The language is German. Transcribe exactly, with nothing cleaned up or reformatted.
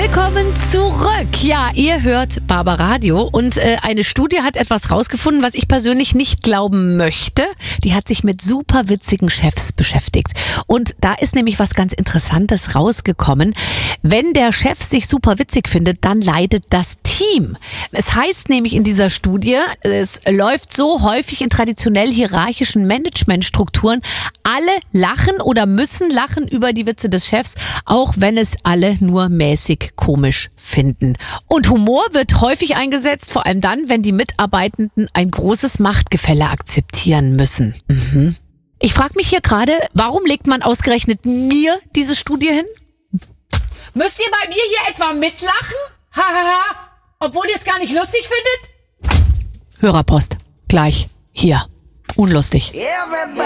Willkommen zurück. Ja, ihr hört Barbaradio und äh, eine Studie hat etwas rausgefunden, was ich persönlich nicht glauben möchte. Die hat sich mit super witzigen Chefs beschäftigt. Und da ist nämlich was ganz Interessantes rausgekommen. Wenn der Chef sich super witzig findet, dann leidet das Team. Es heißt nämlich in dieser Studie, es läuft so häufig in traditionell hierarchischen Managementstrukturen, alle lachen oder müssen lachen über die Witze des Chefs, auch wenn es alle nur mäßig komisch finden. Und Humor wird häufig eingesetzt, vor allem dann, wenn die Mitarbeitenden ein großes Machtgefälle akzeptieren müssen. Mhm. Ich frage mich hier gerade, warum legt man ausgerechnet mir diese Studie hin? Müsst ihr bei mir hier etwa mitlachen? Hahaha, obwohl ihr es gar nicht lustig findet? Hörerpost, gleich hier. Unlustig.